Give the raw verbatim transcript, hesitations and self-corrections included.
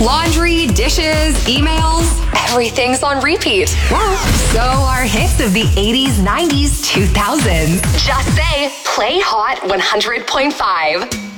laundry, dishes, emails. Everything's on repeat. So are hits of the eighties, nineties, two thousands. Just say, play Hot one hundred point five.